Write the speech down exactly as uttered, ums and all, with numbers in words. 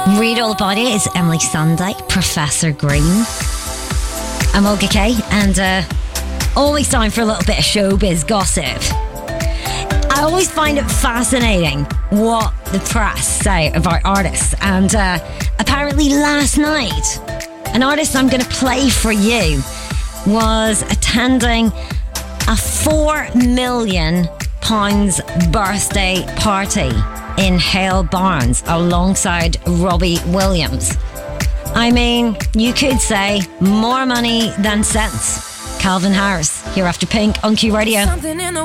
Read all about it. It's Emily Sunday, Professor Green. I'm Olga Kay, and uh, always time for a little bit of showbiz gossip. I always find it fascinating what the press say about artists, and uh, apparently last night, an artist I'm going to play for you was attending a four million pounds birthday party in Hale Barnes alongside Robbie Williams. I mean, you could say more money than sense. Calvin Harris, here after Pink on Q Radio.